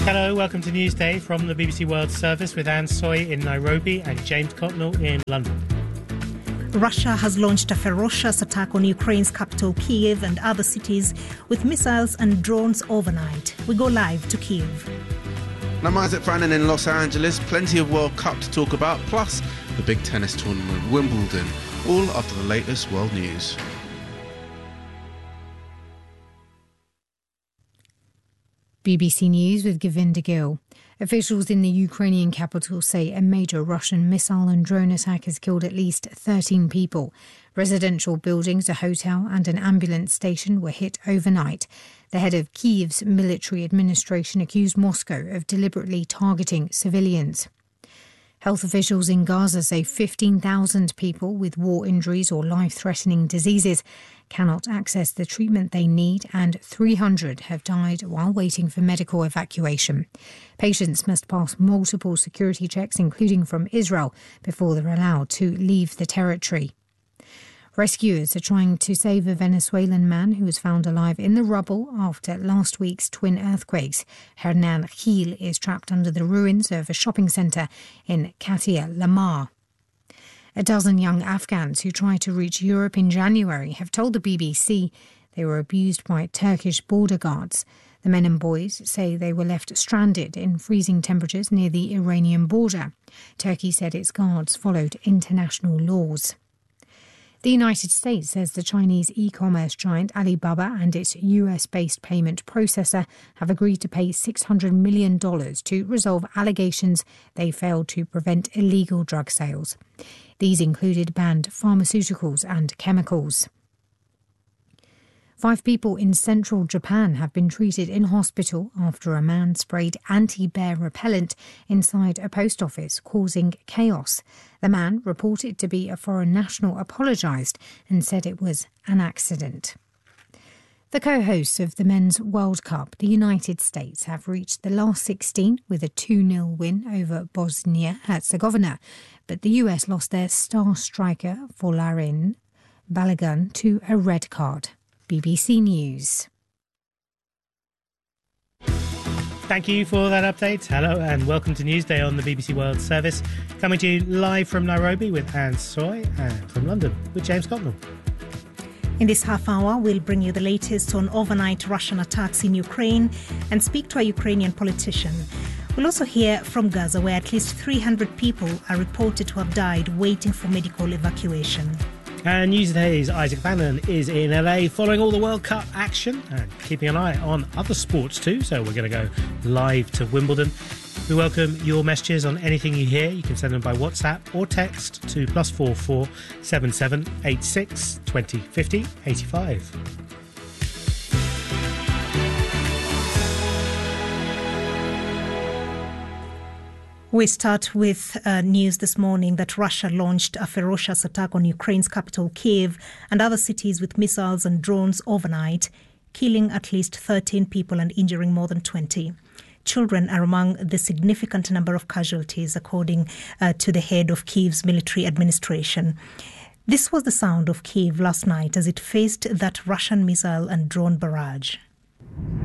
Hello, welcome to Newsday from the BBC World Service with Anne Soy in Nairobi and James Cotnell in London. Russia has launched a ferocious attack on Ukraine's capital Kyiv and other cities with missiles and drones overnight. We go live to Kyiv. I'm Isaac Brannan in Los Angeles. Plenty of World Cup to talk about, plus the big tennis tournament, Wimbledon, all after the latest world news. BBC News with Govinda Gill. Officials in the Ukrainian capital say a major Russian missile and drone attack has killed at least 13 people. Residential buildings, a hotel and an ambulance station were hit overnight. The head of Kyiv's military administration accused Moscow of deliberately targeting civilians. Health officials in Gaza say 15,000 people with war injuries or life-threatening diseases cannot access the treatment they need, and 300 have died while waiting for medical evacuation. Patients must pass multiple security checks, including from Israel, before they're allowed to leave the territory. Rescuers are trying to save a Venezuelan man who was found alive in the rubble after last week's twin earthquakes. Hernan Gil is trapped under the ruins of a shopping centre in Katia Lamar. A dozen young Afghans who tried to reach Europe in January have told the BBC they were abused by Turkish border guards. The men and boys say they were left stranded in freezing temperatures near the Iranian border. Turkey said its guards followed international laws. The United States says the Chinese e-commerce giant Alibaba and its US-based payment processor have agreed to pay $600 million to resolve allegations they failed to prevent illegal drug sales. These included banned pharmaceuticals and chemicals. 5 people in central Japan have been treated in hospital after a man sprayed anti-bear repellent inside a post office, causing chaos. The man, reported to be a foreign national, apologised and said it was an accident. The co-hosts of the Men's World Cup, the United States, have reached the last 16 with a 2-0 win over Bosnia-Herzegovina, but the US lost their star striker, Folarin Balogun, to a red card. BBC News. Thank you for that update. Hello and welcome to Newsday on the BBC World Service. Coming to you live from Nairobi with Anne Soy and from London with James Cotnell. In this half hour, we'll bring you the latest on overnight Russian attacks in Ukraine and speak to a Ukrainian politician. We'll also hear from Gaza, where at least 300 people are reported to have died waiting for medical evacuation. And Newsday's Isaac Bannon is in LA following all the World Cup action and keeping an eye on other sports too. So we're going to go live to Wimbledon. We welcome your messages on anything you hear. You can send them by WhatsApp or text to +44 77 86 20 50 85. We start with news this morning that Russia launched a ferocious attack on Ukraine's capital Kyiv and other cities with missiles and drones overnight, killing at least 13 people and injuring more than 20. Children are among the significant number of casualties, according to the head of Kyiv's military administration. This was the sound of Kyiv last night as it faced that Russian missile and drone barrage.